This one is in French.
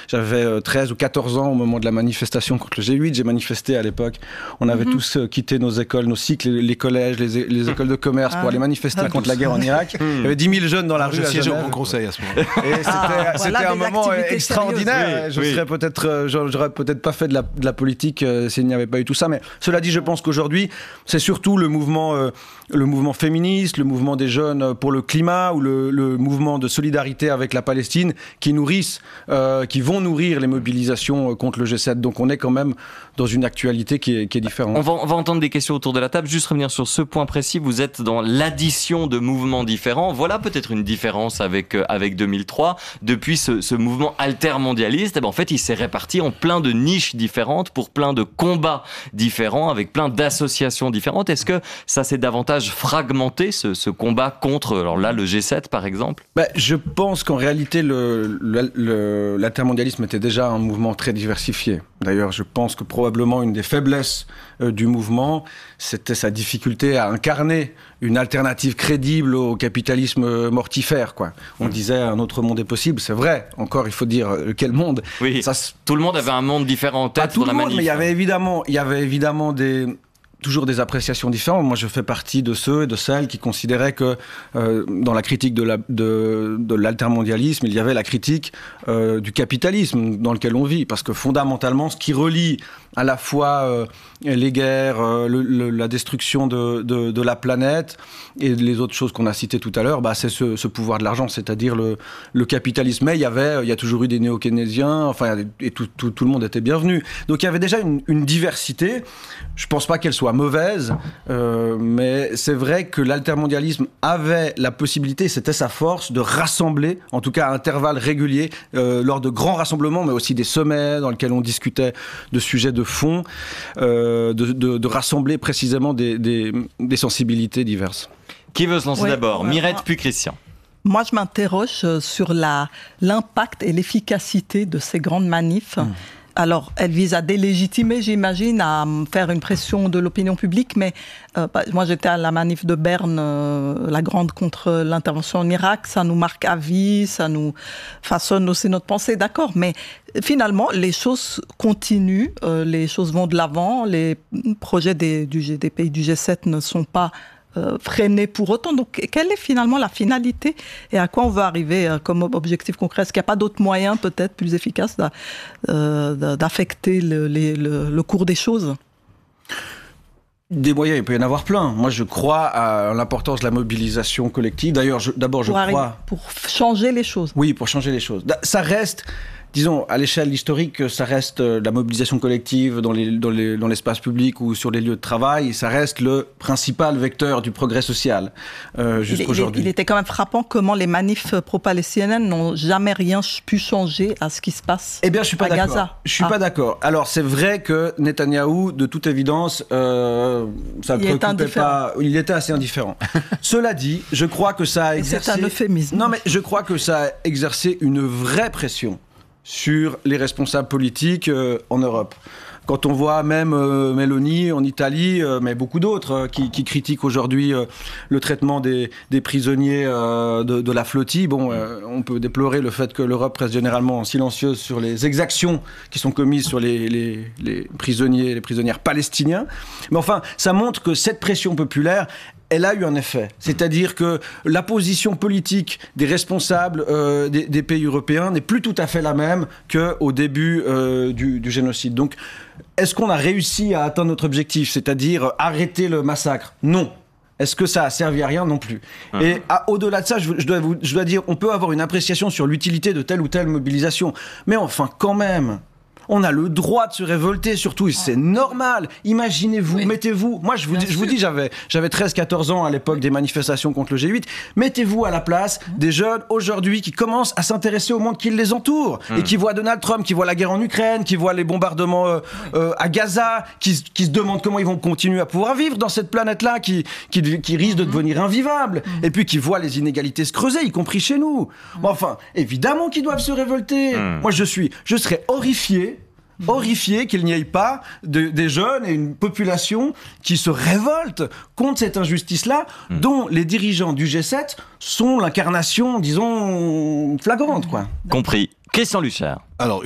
J'avais 13 ou 14 ans au moment de la manifestation contre le G8. J'ai manifesté à l'époque. On avait tous quitté nos écoles, nos cycles, les collèges, les écoles de commerce pour aller manifester contre la guerre en Irak. Il y avait 10 000 jeunes dans la rue à Genève. Au conseil à ce moment-là. Et c'était un moment extraordinaire. J'aurais peut-être pas fait de la politique s'il n'y avait pas eu tout ça. Mais cela dit, je pense qu'aujourd'hui, c'est surtout le mouvement féministe, le mouvement des jeunes pour le climat ou le mouvement de solidarité avec la Palestine qui vont nourrir les mobilisations contre le G7. Donc on est quand même dans une actualité qui est différente. On va entendre des questions autour de la table. Juste revenir sur ce point précis. Vous êtes dans l'addition de mouvements différents. Voilà peut-être une différence avec 2003. Depuis ce mouvement altermondialiste, en fait, il s'est réparti en plein de niches différentes pour plein de combats différents avec plein d'associations différentes. Est-ce que ça s'est davantage fragmenté, ce combat contre, alors là, le G7 par exemple? Je pense qu'en réalité, l'altermondialisme était déjà un mouvement très diversifié. D'ailleurs, je pense que probablement une des faiblesses du mouvement, c'était sa difficulté à incarner une alternative crédible au capitalisme mortifère, quoi. On disait un autre monde est possible, c'est vrai. Encore, il faut dire quel monde. Oui, tout le monde avait un monde différent en tête. Pas tout le monde, mais il y avait évidemment toujours des appréciations différentes. Moi, je fais partie de ceux et de celles qui considéraient que dans la critique de l'altermondialisme, il y avait la critique du capitalisme dans lequel on vit. Parce que fondamentalement, ce qui relie à la fois les guerres, la destruction de la planète et les autres choses qu'on a citées tout à l'heure, c'est ce pouvoir de l'argent, c'est-à-dire le capitalisme. Mais il y a toujours eu des néo-keynésiens, et tout le monde était bienvenu. Donc il y avait déjà une diversité. Je ne pense pas qu'elle soit mauvaise, mais c'est vrai que l'altermondialisme avait la possibilité, c'était sa force, de rassembler, en tout cas à intervalles réguliers, lors de grands rassemblements, mais aussi des sommets dans lesquels on discutait de sujets de fond, de rassembler précisément des sensibilités diverses. Qui veut se lancer d'abord? Mireille puis Christian. Moi, je m'interroge sur l'impact et l'efficacité de ces grandes manifs. Alors, elle vise à délégitimer, j'imagine, à faire une pression de l'opinion publique, mais moi j'étais à la manif de Berne, la grande contre l'intervention en Irak, ça nous marque à vie, ça nous façonne aussi notre pensée, d'accord, mais finalement les choses continuent, les choses vont de l'avant, les projets des pays du G7 ne sont pas freinés pour autant. Donc, quelle est finalement la finalité et à quoi on veut arriver comme objectif concret? Est-ce qu'il n'y a pas d'autres moyens peut-être plus efficaces d'affecter le cours des choses? Des moyens, il peut y en avoir plein. Moi, je crois à l'importance de la mobilisation collective. D'ailleurs, je crois... Pour changer les choses. Oui, pour changer les choses. Ça reste... Disons, à l'échelle historique, ça reste la mobilisation collective dans l'espace public ou sur les lieux de travail, ça reste le principal vecteur du progrès social jusqu'aujourd'hui. Il était quand même frappant comment les manifs pro-palestiniennes n'ont jamais rien pu changer à ce qui se passe à Gaza. Je suis pas d'accord. Alors, c'est vrai que Netanyahou, de toute évidence, ça ne préoccupait pas. Il était assez indifférent. Cela dit, je crois que ça a exercé... C'est un euphémisme. Non, mais je crois que ça a exercé une vraie pression sur les responsables politiques en Europe. Quand on voit même Meloni en Italie, mais beaucoup d'autres qui critiquent aujourd'hui le traitement des prisonniers de la flottille, on peut déplorer le fait que l'Europe reste généralement silencieuse sur les exactions qui sont commises sur les prisonniers, les prisonnières palestiniens. Mais enfin, ça montre que cette pression populaire, elle a eu un effet. C'est-à-dire que la position politique des responsables des pays européens n'est plus tout à fait la même qu'au début du génocide. Donc, est-ce qu'on a réussi à atteindre notre objectif, c'est-à-dire arrêter le massacre? Non. Est-ce que ça a servi à rien? Non plus. Et au-delà de ça, je dois dire, on peut avoir une appréciation sur l'utilité de telle ou telle mobilisation. Mais enfin, quand même... On a le droit de se révolter, surtout, et c'est normal. Imaginez-vous, mettez-vous... Moi, je vous dis, j'avais 13-14 ans à l'époque des manifestations contre le G8. Mettez-vous à la place des jeunes, aujourd'hui, qui commencent à s'intéresser au monde qui les entoure, et qui voient Donald Trump, qui voient la guerre en Ukraine, qui voient les bombardements à Gaza, qui se demandent comment ils vont continuer à pouvoir vivre dans cette planète-là, qui risque de devenir invivable, et puis qui voient les inégalités se creuser, y compris chez nous. Bon, enfin, évidemment qu'ils doivent se révolter. Moi, je serais horrifié qu'il n'y ait pas des jeunes et une population qui se révolte contre cette injustice-là, dont les dirigeants du G7 sont l'incarnation, disons, flagrante, quoi. Compris. Christian Luchaire. Alors,